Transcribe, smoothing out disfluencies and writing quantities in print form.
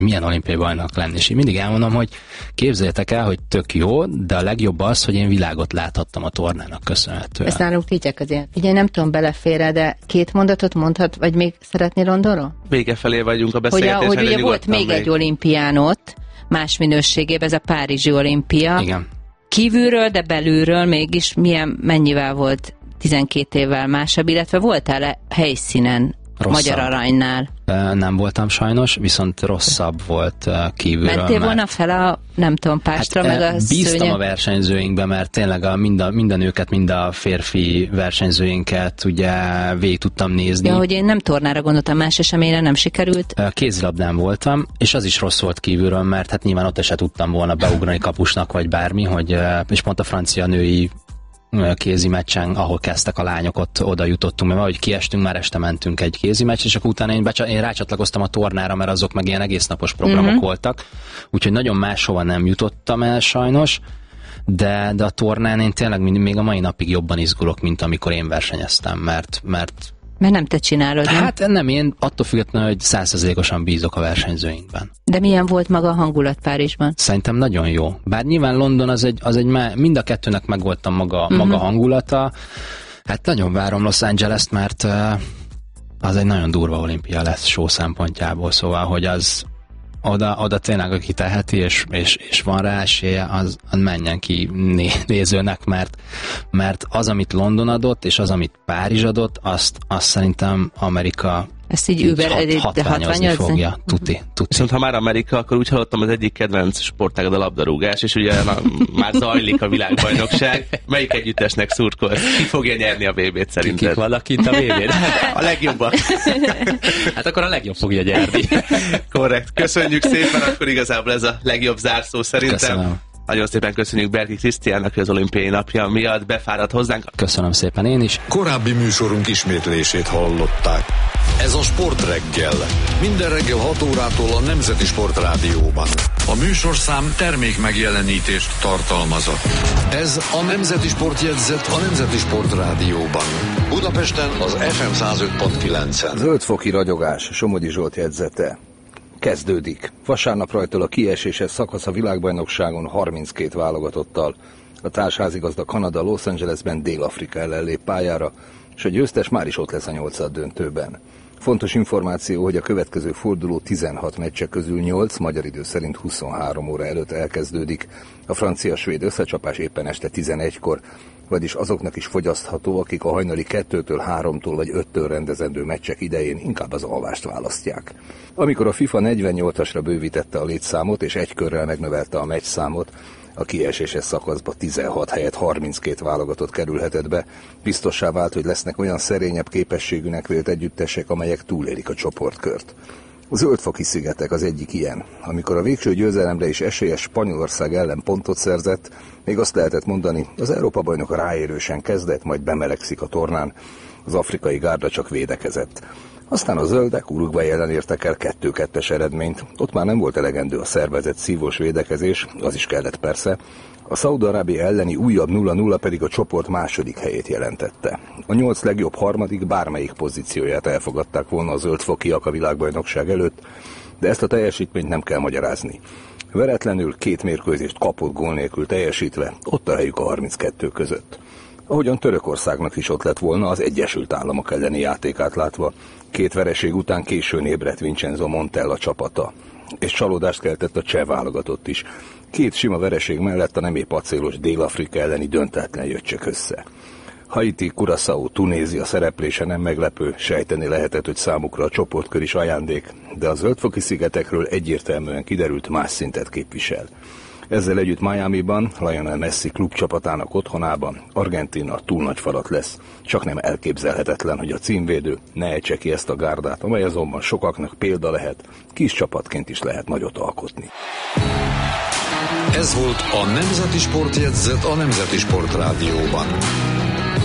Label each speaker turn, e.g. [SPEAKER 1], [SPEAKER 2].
[SPEAKER 1] milyen olimpiai bajnok lenni. És én mindig elmondom, hogy képzeljétek el, hogy tök jó, de a legjobb az, hogy én világot láthattam a tornának köszönhetően.
[SPEAKER 2] Ezt nálunk titek azért. Ugye nem tudom, belefér, de 2 mondatot mondhat, vagy még szeretné Rondonról?
[SPEAKER 3] Vége felé vagyunk a beszélgetésnek.
[SPEAKER 2] Hogy ugye volt még egy olimpián ott, más minőségében, ez a Párizsi olimpia.
[SPEAKER 1] Igen.
[SPEAKER 2] Kívülről, de belülről mégis mennyivel volt 12 évvel másabb, illetve voltál helyszínen
[SPEAKER 1] Rosszabb.
[SPEAKER 2] Magyar Aranynál?
[SPEAKER 1] Nem voltam sajnos, viszont rosszabb volt kívülről.
[SPEAKER 2] Mentél volna fel a, nem tudom, Pástra, meg a
[SPEAKER 1] bíztam
[SPEAKER 2] szőnyeg?
[SPEAKER 1] a versenyzőinkbe, mert tényleg mind a nőket, mind a férfi versenyzőinket ugye végig tudtam nézni.
[SPEAKER 2] Ja, hogy én nem tornára gondoltam, más eseményre nem sikerült.
[SPEAKER 1] Kézilabdán voltam, és az is rossz volt kívülről, mert hát nyilván ott se tudtam volna beugrani kapusnak, vagy bármi, és pont a francia női kézi meccsen, ahol kezdtek a lányok, ott oda jutottunk, mert ahogy kiestünk, már este mentünk egy kézi meccs, és akkor utána én rácsatlakoztam a tornára, mert azok meg ilyen egésznapos programok voltak, úgyhogy nagyon máshova nem jutottam el sajnos, de a tornán én tényleg még a mai napig jobban izgulok, mint amikor én versenyeztem, mert
[SPEAKER 2] nem te csinálod, nem?
[SPEAKER 1] Hát nem, én attól függetlenül, hogy 100%-osan bízok a versenyzőinkben.
[SPEAKER 2] De milyen volt maga a hangulat Párizsban?
[SPEAKER 1] Szerintem nagyon jó. Bár nyilván London az egy mind a kettőnek megvolt a maga hangulata. Hát nagyon várom Los Angeles-t, mert az egy nagyon durva olimpia lesz show szempontjából, szóval, hogy az oda tényleg, aki teheti, és van rá esélye, az menjen ki nézőnek, mert az, amit London adott, és az, amit Párizs adott, azt szerintem Amerika
[SPEAKER 2] ezt így
[SPEAKER 1] hatványozni fogja. Tuti.
[SPEAKER 3] Viszont ha már Amerika, akkor úgy hallottam, az egyik kedvenc sportágad a labdarúgás, és ugye már zajlik a világbajnokság. Melyik együttesnek szurkolsz? Ki fogja nyerni a VB-t szerinted?
[SPEAKER 1] Kik vannak kint a VB-n?
[SPEAKER 3] A legjobbak.
[SPEAKER 1] Hát akkor a legjobb fogja nyerni.
[SPEAKER 3] Korrekt. Köszönjük szépen, akkor igazából ez a legjobb zárszó szerintem.
[SPEAKER 1] Köszönöm.
[SPEAKER 3] Nagyon szépen köszönjük Berki Krisztiánnak, hogy az olimpiai napja miatt befáradt hozzánk.
[SPEAKER 1] Köszönöm szépen én is.
[SPEAKER 4] Korábbi műsorunk ismétlését hallották. Ez a Sportreggel. Minden reggel 6 órától a Nemzeti Sportrádióban. A műsorszám termék megjelenítést tartalmazott. Ez a Nemzeti Sportjegyzet a Nemzeti Sportrádióban. Budapesten az FM 105.9-en.
[SPEAKER 5] Zöldfoki ragyogás, Somogyi Zsolt jegyzete. Kezdődik. Vasárnap rajtól a kieséses szakasz a világbajnokságon 32 válogatottal. A társházigazda Kanada Los Angelesben Dél-Afrika ellen lép pályára, és a győztes már is ott lesz a 8. döntőben. Fontos információ, hogy a következő forduló 16 meccse közül 8 magyar idő szerint 23 óra előtt elkezdődik. A francia-svéd összecsapás éppen este 11-kor, vagyis azoknak is fogyasztható, akik a hajnali 2-től, 3-től vagy 5-től rendezendő meccsek idején inkább az alvást választják. Amikor a FIFA 48-asra bővítette a létszámot és egy körrel megnövelte a meccsszámot, a kieséses szakaszba 16 helyett 32 válogatott kerülhetett be, biztossá vált, hogy lesznek olyan szerényebb képességűnek vélt együttesek, amelyek túlélik a csoportkört. A Zöldfoki szigetek az egyik ilyen. Amikor a végső győzelemre is esélyes Spanyolország ellen pontot szerzett, még azt lehetett mondani, az Európa-bajnok ráérősen kezdett, majd bemelegszik a tornán, az afrikai gárda csak védekezett. Aztán a zöldek Uruguay ellen értek el 2-2-es eredményt. Ott már nem volt elegendő a szervezett szívós védekezés, az is kellett persze. A Szaúd-Arábia elleni újabb 0-0 pedig a csoport második helyét jelentette. A 8 legjobb harmadik bármelyik pozícióját elfogadták volna a zöldfokiak a világbajnokság előtt, de ezt a teljesítményt nem kell magyarázni. Veretlenül 2 mérkőzést kapott gól nélkül teljesítve, ott a helyük a 32 között. Ahogyan Törökországnak is ott lett volna az Egyesült Államok elleni játékát látva, 2 vereség után későn ébredt Vincenzo Montella csapata. És csalódást keltett a cseh válogatott is. 2 sima vereség mellett a nem épp acélos Dél-Afrika elleni döntetlen jött csak össze. Haiti, Curaçao, Tunézia szereplése nem meglepő, sejteni lehetett, hogy számukra a csoportkör is ajándék, de a Zöldfoki szigetekről egyértelműen kiderült, más szintet képvisel. Ezzel együtt Miamiban, Lionel Messi klubcsapatának otthonában Argentína túl nagy falat lesz. Csak nem elképzelhetetlen, hogy a címvédő ne ejtse ki ezt a gárdát, amely azonban sokaknak példa lehet, kis csapatként is lehet nagyot alkotni.
[SPEAKER 4] Ez volt a Nemzeti Sportjegyzet a Nemzeti Sportrádióban.